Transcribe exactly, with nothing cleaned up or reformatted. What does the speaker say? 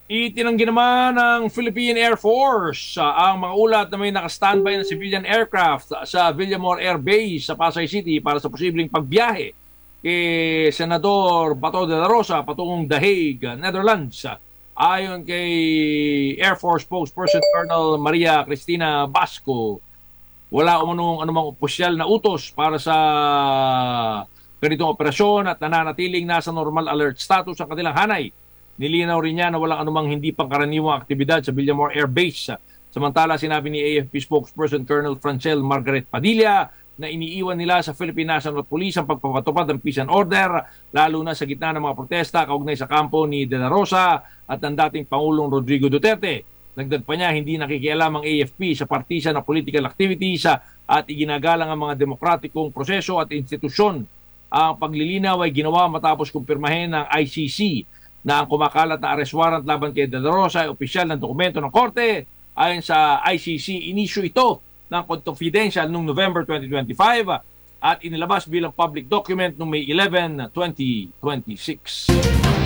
Itinanggi naman ng Philippine Air Force ah, ang mga ulat na may naka-standby na civilian aircraft sa Villamor Air Base sa Pasay City para sa posibleng pagbiyahe kay Senador Bato de la Rosa patungong The Hague, Netherlands. Ayon kay Air Force Spokesperson Colonel Maria Cristina Basco, wala umunong anumang opisyal na utos para sa ganitong operasyon at nananatiling nasa normal alert status ang kanilang hanay. Nilinaw rin niya na walang anumang hindi pangkaraniwang aktibidad sa Villamor Air Base. Samantala, sinabi ni A F P spokesperson Colonel Francel Margaret Padilla na iniiwan nila sa Philippine National Police ang pagpapatupad ng peace and order, lalo na sa gitna ng mga protesta kaugnay sa kampo ni De La Rosa at ng dating Pangulong Rodrigo Duterte. Dagdag pa niya, hindi nakikialam ang A F P sa partisan na political activities at iginagalang ang mga demokratikong proseso at institusyon. Ang paglilinaw ay ginawa matapos kumpirmahin ng I C C na ang kumakalat na arrest warrant laban kay De La Rosa ay opisyal ng dokumento ng korte. Ayon sa I C C, inisyu ito ng confidential noong November twenty twenty-five at inilabas bilang public document noong May eleven, twenty twenty-six.